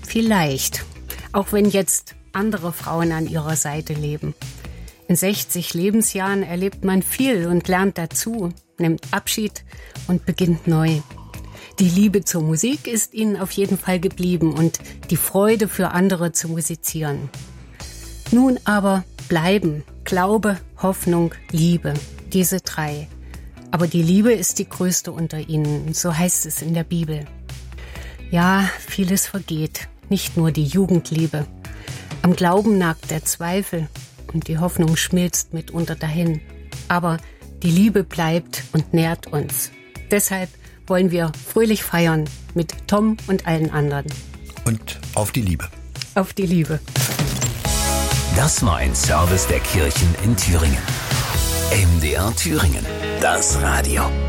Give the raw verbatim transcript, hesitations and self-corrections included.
Vielleicht, auch wenn jetzt andere Frauen an ihrer Seite leben. In sechzig Lebensjahren erlebt man viel und lernt dazu, nimmt Abschied und beginnt neu. Die Liebe zur Musik ist ihnen auf jeden Fall geblieben und die Freude für andere zu musizieren. Nun aber bleiben Glaube, Hoffnung, Liebe, diese drei. Aber die Liebe ist die größte unter ihnen, so heißt es in der Bibel. Ja, vieles vergeht, nicht nur die Jugendliebe. Am Glauben nagt der Zweifel und die Hoffnung schmilzt mitunter dahin. Aber die Liebe bleibt und nährt uns. Deshalb wollen wir fröhlich feiern mit Tom und allen anderen. Und auf die Liebe. Auf die Liebe. Das war ein Service der Kirchen in Thüringen. M D R Thüringen, das Radio.